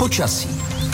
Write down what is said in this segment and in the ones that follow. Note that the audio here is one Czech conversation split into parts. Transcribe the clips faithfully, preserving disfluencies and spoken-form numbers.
Počasí.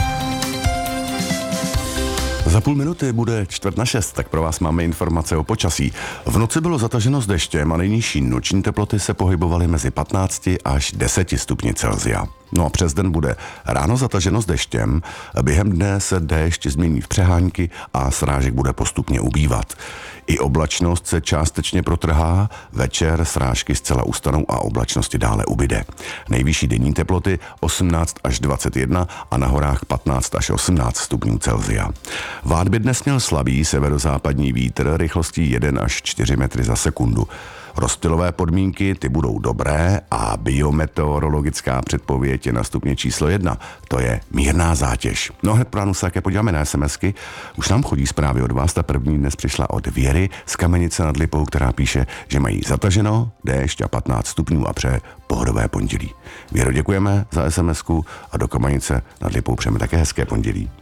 Za půl minuty bude čtvrt na šest, tak pro vás máme informace o počasí. V noci bylo zataženo s deštěm a nejnižší noční teploty se pohybovaly mezi patnácti až deseti stupni Celsia. No a přes den bude ráno zataženo s deštěm, během dne se déšť změní v přehánky a srážek bude postupně ubývat. I oblačnost se částečně protrhá, večer srážky zcela ustanou a oblačnosti dále ubyde. Nejvyšší denní teploty osmnáct až dvacet jedna a na horách patnáct až osmnáct stupňů Celsia. V Ádbě dnes měl slabý severozápadní vítr rychlostí jedna až čtyři metry za sekundu. Rozptylové podmínky ty budou dobré a biometeorologická předpověď je na stupně číslo jedna. To je mírná zátěž. No hned pro se také podíváme na SMSky. Už nám chodí zprávy od vás. Ta první dnes přišla od Věry z Kamenice nad Lipou, která píše, že mají zataženo, déšť a patnáct stupňů a přeje pohodové pondělí. Věro, děkujeme za SMSku a do Kamenice nad Lipou přejeme také hezké pondělí.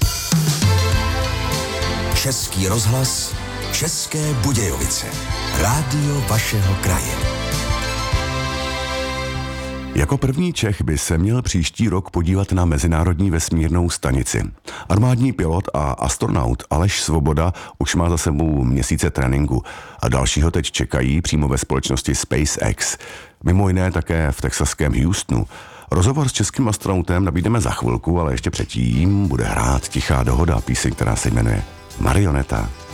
Český rozhlas, České Budějovice. Rádio vašeho kraje. Jako první Čech by se měl příští rok podívat na mezinárodní vesmírnou stanici. Armádní pilot a astronaut Aleš Svoboda už má za sebou měsíce tréninku a dalšího teď čekají přímo ve společnosti SpaceX. Mimo jiné také v texaském Houstonu. Rozhovor s českým astronautem nabídneme za chvilku, ale ještě předtím bude hrát Tichá dohoda, píseň, která se jmenuje Marioneta.